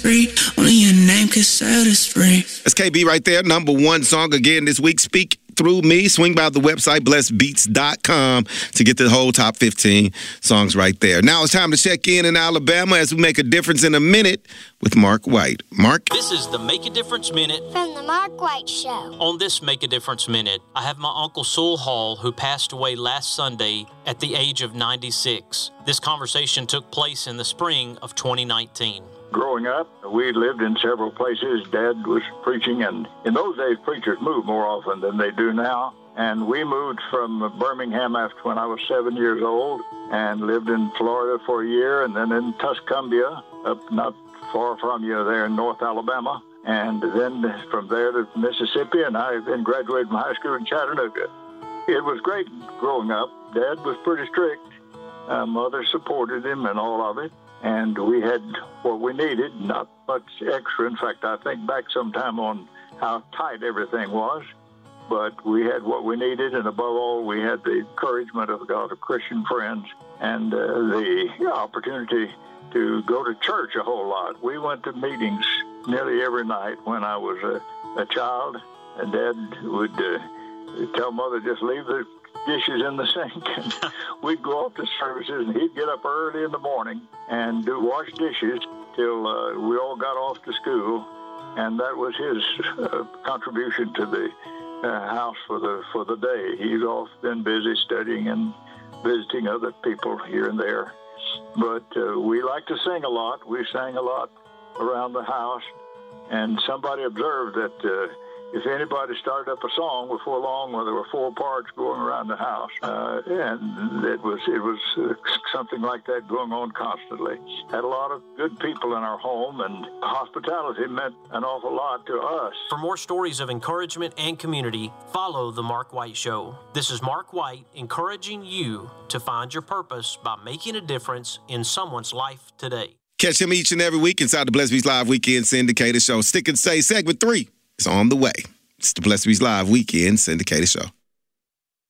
free. Only your name can set us free. That's KB right there. Number one song again this week. Speak Through Me. Swing by the website, blessedbeats.com, to get the whole top 15 songs right there. Now it's time to check in Alabama as we make a difference in a minute with Mark White. Mark? This is the Make a Difference Minute from the Mark White Show. On this Make a Difference Minute, I have my Uncle Sewell Hall, who passed away last Sunday at the age of 96. This conversation took place in the spring of 2019. Growing up, we lived in several places. Dad was preaching, and in those days, preachers moved more often than they do now. And we moved from Birmingham when I was 7 years old, and lived in Florida for a year, and then in Tuscumbia, up not far from you there in North Alabama. And then from there to Mississippi, and I then graduated from high school in Chattanooga. It was great growing up. Dad was pretty strict. Mother supported him and all of it. And we had what we needed, not much extra. In fact, I think back sometime on how tight everything was. But we had what we needed, and above all, we had the encouragement of God, of Christian friends, and the opportunity to go to church a whole lot. We went to meetings nearly every night when I was a child, and Dad would tell Mother, just leave the dishes in the sink, and we'd go off to services, and he'd get up early in the morning and wash dishes till we all got off to school, and that was his contribution to the house for the day. He's off then busy studying and visiting other people here and there, but we like to sing a lot. We sang a lot around the house, and somebody observed that if anybody started up a song before long, well, there were 4 parts going around the house, and it was something like that going on constantly. Had a lot of good people in our home, and hospitality meant an awful lot to us. For more stories of encouragement and community, follow The Mark White Show. This is Mark White encouraging you to find your purpose by making a difference in someone's life today. Catch him each and every week inside the Blessed Beats Live Weekend Syndicated Show. Stick and Say segment 3 is on the way. It's the Blessed Beats Live Weekend Syndicated Show.